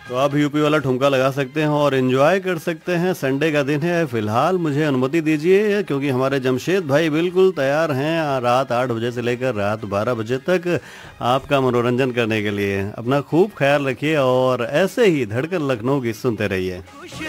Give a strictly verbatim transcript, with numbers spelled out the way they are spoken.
तो आप यूपी वाला ठुमका लगा सकते हैं और एंजॉय कर सकते हैं। संडे का दिन है, फिलहाल मुझे अनुमति दीजिए क्योंकि हमारे जमशेद भाई बिल्कुल तैयार हैं रात आठ बजे से लेकर रात बारह बजे तक आपका मनोरंजन करने के लिए। अपना खूब ख्याल रखिए और ऐसे ही धड़कन लखनऊ की सुनते रहिए।